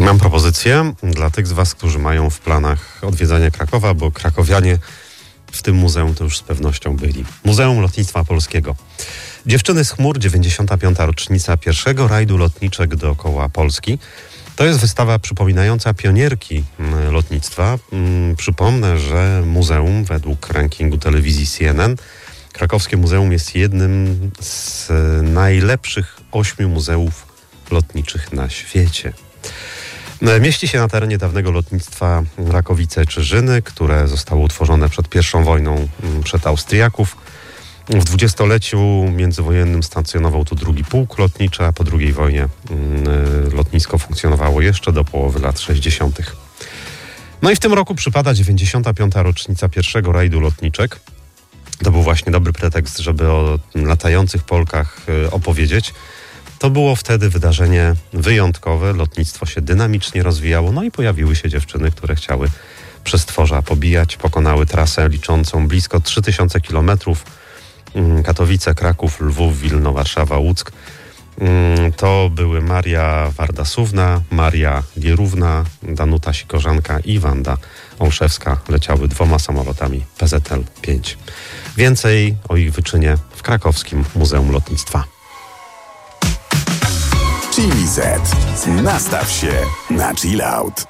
Mam propozycję dla tych z Was, którzy mają w planach odwiedzanie Krakowa, bo krakowianie w tym muzeum to już z pewnością byli. Muzeum Lotnictwa Polskiego. Dziewczyny z chmur, 95. rocznica pierwszego rajdu lotniczek dookoła Polski. To jest wystawa przypominająca pionierki lotnictwa. Przypomnę, że muzeum według rankingu telewizji CNN, krakowskie muzeum jest jednym z najlepszych 8 muzeów lotniczych na świecie. Mieści się na terenie dawnego lotnictwa Rakowice-Czyżyny, które zostało utworzone przed I wojną przed Austriaków. W dwudziestoleciu międzywojennym stacjonował tu drugi pułk lotniczy, a po II wojnie lotnisko funkcjonowało jeszcze do połowy lat 60. No i w tym roku przypada 95. rocznica pierwszego rajdu lotniczek. To był właśnie dobry pretekst, żeby o latających Polkach opowiedzieć. To było wtedy wydarzenie wyjątkowe, lotnictwo się dynamicznie rozwijało, no i pojawiły się dziewczyny, które chciały przestworza pobijać, pokonały trasę liczącą blisko 3000 kilometrów. Katowice, Kraków, Lwów, Wilno, Warszawa, Łuck. To były Maria Wardasówna, Maria Gierówna, Danuta Sikorzanka i Wanda Olszewska. Leciały 2 samolotami PZL-5. Więcej o ich wyczynie w krakowskim Muzeum Lotnictwa. Chili Z. Nastaw się na chill out.